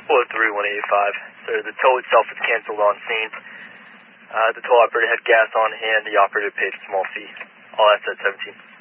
43185. So the tow itself was canceled on scene. The tow operator had gas on hand. The operator paid a small fee. All that's at 17.